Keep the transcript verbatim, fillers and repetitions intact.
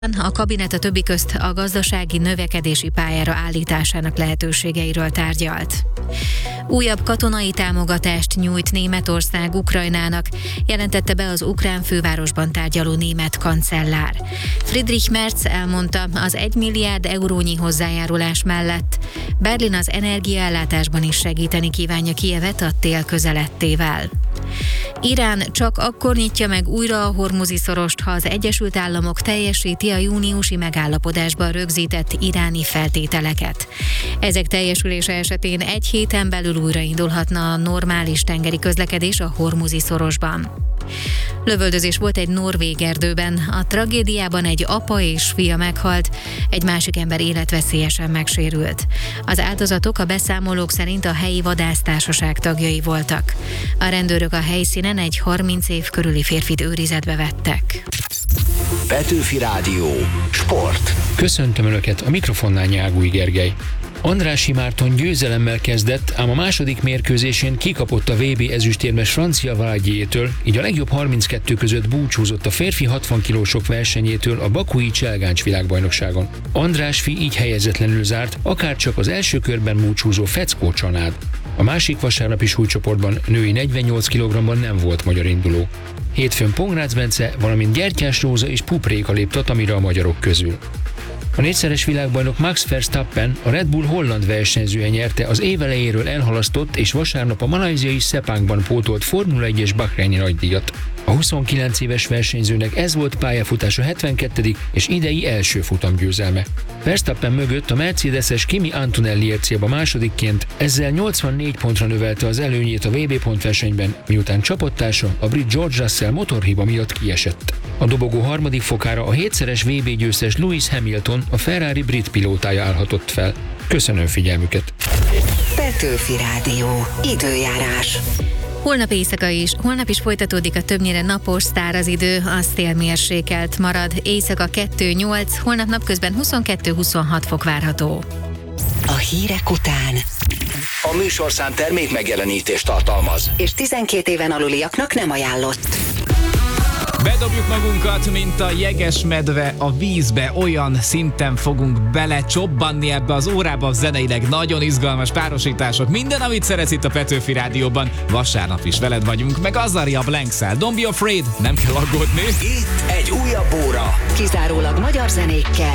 A kabinet a többi közt a gazdasági növekedési pályára állításának lehetőségeiről tárgyalt. Újabb katonai támogatást nyújt Németország Ukrajnának, jelentette be az ukrán fővárosban tárgyaló német kancellár. Friedrich Merz elmondta, az egy milliárd eurónyi hozzájárulás mellett Berlin az energiaellátásban is segíteni kívánja Kijevet a tél közeledtével. Irán csak akkor nyitja meg újra a Hormuzi szorost, ha az Egyesült Államok teljesíti a júniusi megállapodásban rögzített iráni feltételeket. Ezek teljesülése esetén egy héten belül újraindulhatna a normális tengeri közlekedés a Hormuzi szorosban. Lövöldözés volt egy norvég erdőben, a tragédiában egy apa és fia meghalt, egy másik ember életveszélyesen megsérült. Az áldozatok a beszámolók szerint a helyi vadásztársaság tagjai voltak. A rendőrök a helyszínen egy harminc év körüli férfit őrizetbe vettek. Petőfi Rádió. Sport. Köszöntöm Önöket, a mikrofonnál Nyágúj Gergely. Andrássy Márton győzelemmel kezdett, ám a második mérkőzésén kikapott a vé bé ezüstérmes Francia Valdiétől, így a legjobb harminckettő között búcsúzott a férfi hatvan kilósok versenyétől a bakui Cselgáncs világbajnokságon. Andrásfi így helyezetlenül zárt, akárcsak az első körben búcsúzó Feckó Csanád. A másik vasárnapi súlycsoportban női negyvennyolc kilogramban nem volt magyar induló. Hétfőn Pongrácz Bence, valamint Gyertyás Róza és Pupréka lép tatamira a magyarok közül. A négyszeres világbajnok Max Verstappen, a Red Bull holland versenyzője nyerte az év elejéről elhalasztott és vasárnap a malajziai Sepangban pótolt Formula egyes bahreini nagydíjat. A huszonkilenc éves versenyzőnek ez volt pályafutása hetvenkettedik és idei első futamgyőzelme. Verstappen mögött a mercedeses Kimi Antonelli ért célba másodikként, ezzel nyolcvannégy pontra növelte az előnyét a vé bé pontversenyben, miután csapattársa, a brit George Russell motorhiba miatt kiesett. A dobogó harmadik fokára a hétszeres vé bé győztes Lewis Hamilton, a Ferrari brit pilótája állhatott fel. Köszönöm figyelmüket! Petőfi Rádió. Időjárás. Holnap éjszaka is, holnap is folytatódik a többnyire napos, száraz idő, a szél mérsékelt marad, éjszaka kettő nyolc, holnap napközben huszonkettő huszonhat fok várható. A hírek után a műsorszám termék megjelenítést tartalmaz, és tizenkét éven aluliaknak nem ajánlott. Bedobjuk magunkat, mint a jegesmedve a vízbe, olyan szinten fogunk belecsobbanni ebbe az órába, zeneileg nagyon izgalmas párosítások. Minden, amit szeretsz itt a Petőfi Rádióban, vasárnap is veled vagyunk, meg Azaria Blanks-szel. Don't be afraid, nem kell aggódni. Itt egy újabb óra, kizárólag magyar zenékkel.